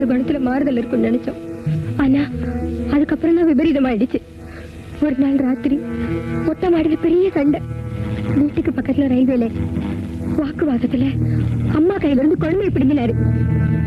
குணத்துல மாறுதல் இருக்குன்னு நினைச்சோம். ஆனா அதுக்கப்புறம் தான் விபரீதம் ஆயிடுச்சு. ஒரு நாள் ராத்திரி மொட்டை மாடியில பெரிய சண்டை. வீட்டுக்கு பக்கத்துல ரயில்வேல வாக்குவாதத்துல அம்மா கையில இருந்து குழந்தைய பிடிங்கினாரு.